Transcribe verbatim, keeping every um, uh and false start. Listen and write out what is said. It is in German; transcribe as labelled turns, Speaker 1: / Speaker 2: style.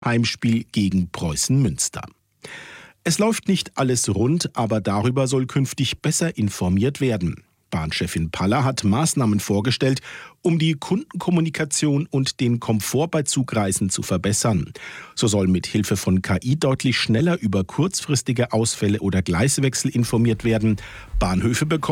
Speaker 1: Heimspiel gegen Preußen Münster. Es läuft nicht alles rund, aber darüber soll künftig besser informiert werden. Bahnchefin Paller hat Maßnahmen vorgestellt, um die Kundenkommunikation und den Komfort bei Zugreisen zu verbessern. So soll mit Hilfe von K I deutlich schneller über kurzfristige Ausfälle oder Gleiswechsel informiert werden. Bahnhöfe bekommen